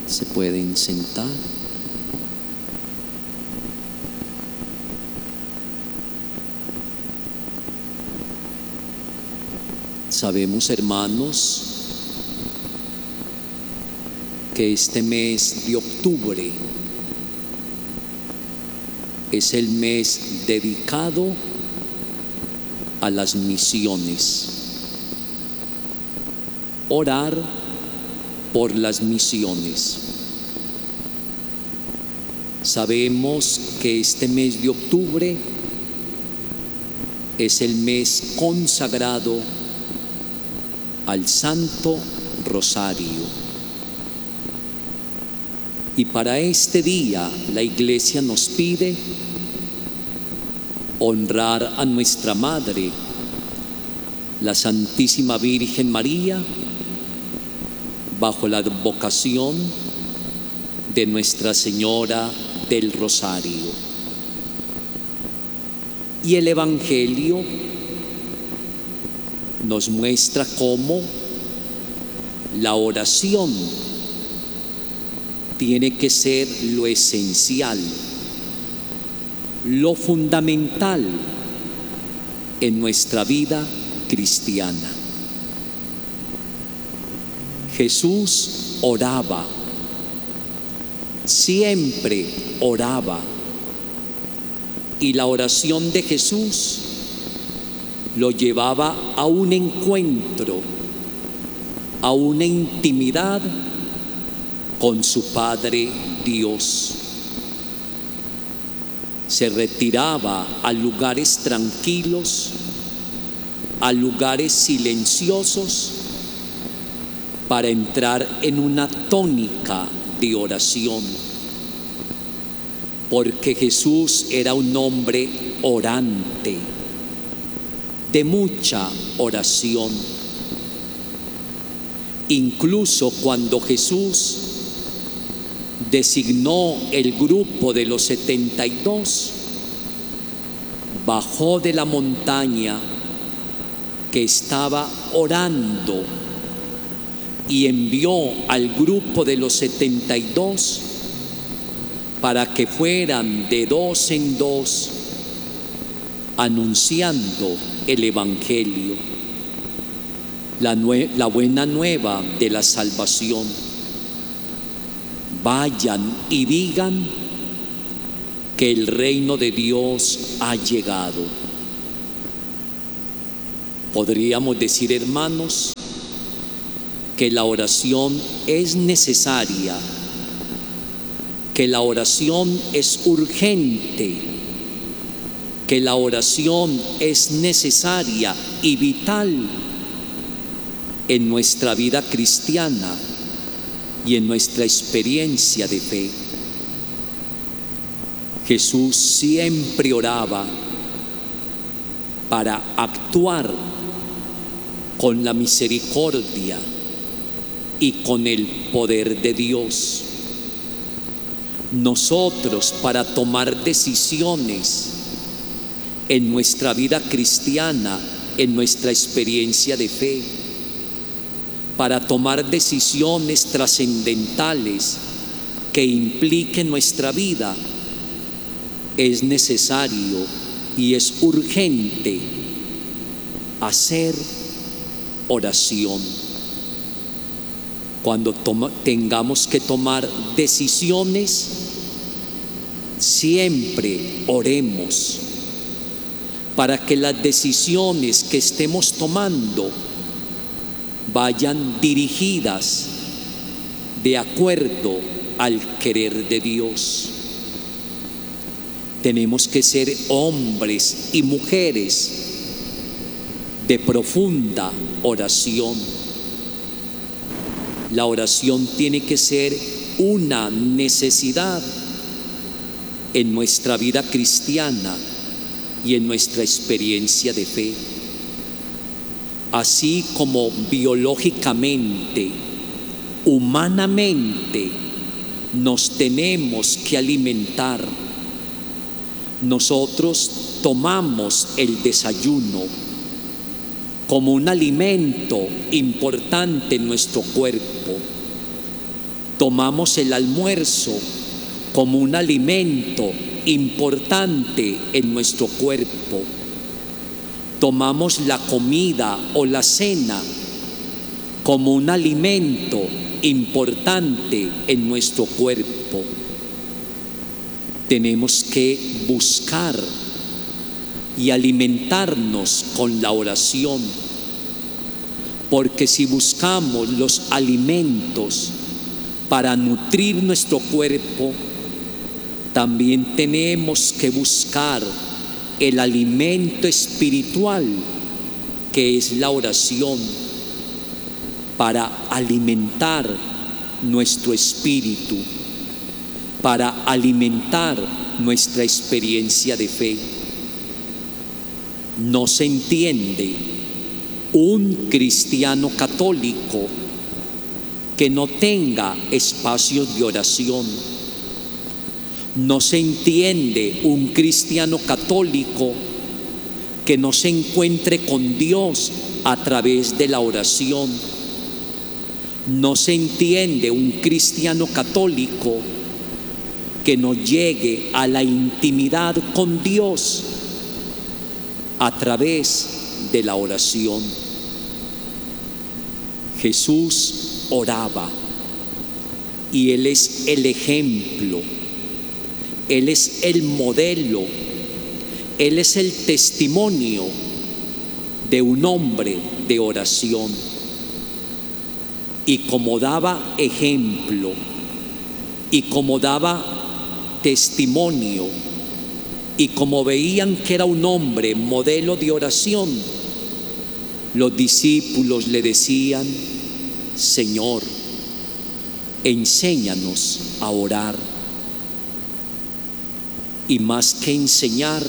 Se pueden sentar. Sabemos, hermanos, que este mes de octubre es el mes dedicado a las misiones. Orar por las misiones. Sabemos que este mes de octubre es el mes consagrado al Santo Rosario. Y para este día la Iglesia nos pide honrar a nuestra Madre, la Santísima Virgen María, bajo la advocación de Nuestra Señora del Rosario. Y el Evangelio nos muestra cómo la oración tiene que ser lo esencial, lo fundamental en nuestra vida cristiana. Jesús oraba, siempre oraba, y la oración de Jesús lo llevaba a un encuentro, a una intimidad con su Padre Dios. Se retiraba a lugares tranquilos, a lugares silenciosos, para entrar en una tónica de oración, porque Jesús era un hombre orante, de mucha oración. Incluso cuando Jesús designó el grupo de los 72, bajó de la montaña que estaba orando y envió al grupo de los 72 para que fueran de dos en dos anunciando el Evangelio, la buena nueva de la salvación. Vayan y digan que el reino de Dios ha llegado. Podríamos decir, hermanos, que la oración es necesaria, que la oración es urgente, que la oración es necesaria y vital en nuestra vida cristiana y en nuestra experiencia de fe. Jesús siempre oraba para actuar con la misericordia y con el poder de Dios. Nosotros, para tomar decisiones en nuestra vida cristiana, en nuestra experiencia de fe, para tomar decisiones trascendentales que impliquen nuestra vida, es necesario y es urgente hacer oración. Cuando tengamos que tomar decisiones, siempre oremos para que las decisiones que estemos tomando vayan dirigidas de acuerdo al querer de Dios. Tenemos que ser hombres y mujeres de profunda oración. La oración tiene que ser una necesidad en nuestra vida cristiana y en nuestra experiencia de fe. Así como biológicamente, humanamente, nos tenemos que alimentar, nosotros tomamos el desayuno como un alimento importante en nuestro cuerpo. tomamos el almuerzo como un alimento importante en nuestro cuerpo. Tomamos la comida o la cena como un alimento importante en nuestro cuerpo. Tenemos que buscar y alimentarnos con la oración, porque si buscamos los alimentos para nutrir nuestro cuerpo, también tenemos que buscar el alimento espiritual, que es la oración, para alimentar nuestro espíritu, para alimentar nuestra experiencia de fe. No se entiende un cristiano católico que no tenga espacios de oración. No se entiende un cristiano católico que no se encuentre con Dios a través de la oración. No se entiende un cristiano católico que no llegue a la intimidad con Dios a través de la oración. Jesús oraba y Él es el ejemplo, Él es el modelo, Él es el testimonio de un hombre de oración. Y como daba ejemplo y como daba testimonio y como veían que era un hombre modelo de oración, los discípulos le decían: Señor, enséñanos a orar. Y más que enseñar,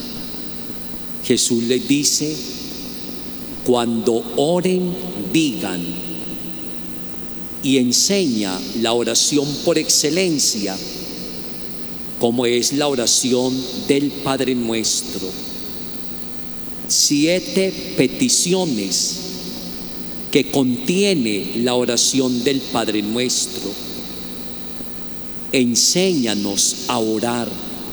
Jesús les dice: cuando oren, digan. Y enseña la oración por excelencia, como es la oración del Padre Nuestro. 7 peticiones que contiene la oración del Padre Nuestro. Enséñanos a orar,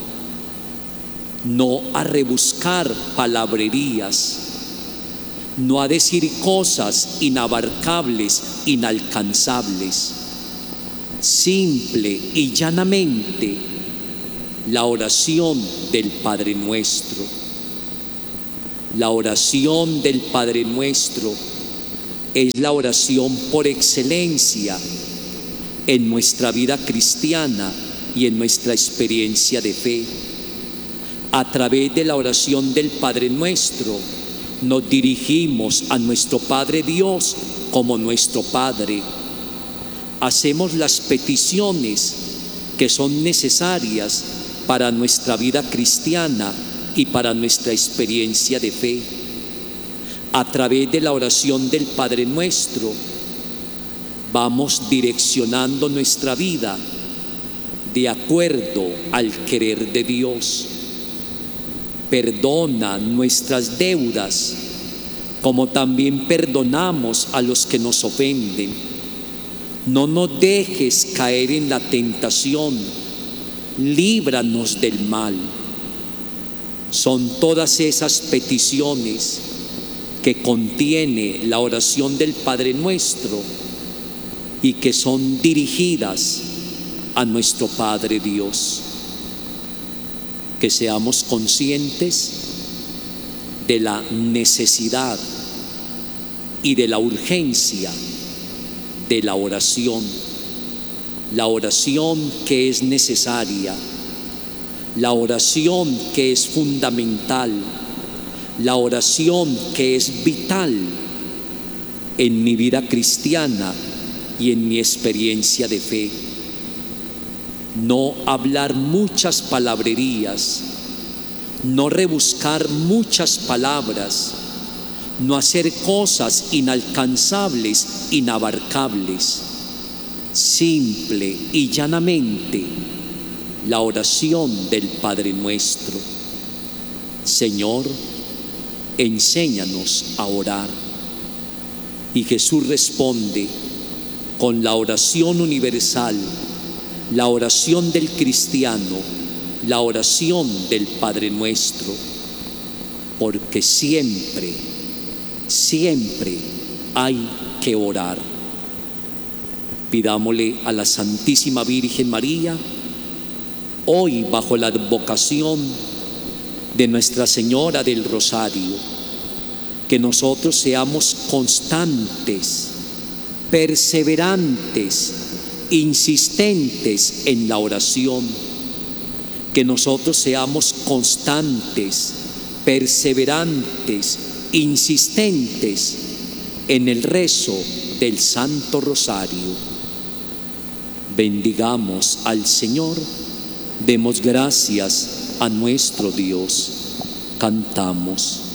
no a rebuscar palabrerías, no a decir cosas inabarcables, inalcanzables. Simple y llanamente la oración del Padre Nuestro. La oración del Padre Nuestro es la oración por excelencia en nuestra vida cristiana y en nuestra experiencia de fe. A través de la oración del Padre Nuestro nos dirigimos a nuestro Padre Dios como nuestro Padre. Hacemos las peticiones que son necesarias para nuestra vida cristiana y para nuestra experiencia de fe. A través de la oración del Padre Nuestro vamos direccionando nuestra vida de acuerdo al querer de Dios. Perdona nuestras deudas, como también perdonamos a los que nos ofenden. No nos dejes caer en la tentación, líbranos del mal. Son todas esas peticiones que contiene la oración del Padre Nuestro y que son dirigidas a nuestro Padre Dios. Que seamos conscientes de la necesidad y de la urgencia de la oración que es necesaria, la oración que es fundamental, la oración que es vital en mi vida cristiana y en mi experiencia de fe. No hablar muchas palabrerías, no rebuscar muchas palabras, no hacer cosas inalcanzables, inabarcables. Simple y llanamente la oración del Padre Nuestro. Señor, enséñanos a orar. Y Jesús responde: con la oración universal, la oración del cristiano, la oración del Padre Nuestro, porque siempre, siempre hay que orar. Pidámosle a la Santísima Virgen María, hoy bajo la advocación de Nuestra Señora del Rosario, que nosotros seamos constantes, perseverantes, insistentes en la oración, que nosotros seamos constantes, perseverantes, insistentes en el rezo del Santo Rosario. Bendigamos al Señor, demos gracias a nuestro Dios. Cantamos.